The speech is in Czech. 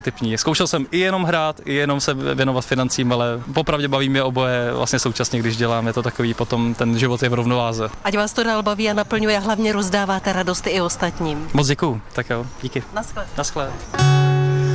typní. Zkoušel jsem i jenom hrát, i jenom se věnovat financím, ale popravdě baví mě oboje vlastně současně, když dělám. Je to takový, potom ten život je v rovnováze. Ať vás to dál baví a naplňuje, hlavně rozdáváte radost i ostatním. Moc děkuju, tak jo, díky. Naschle. Naschle.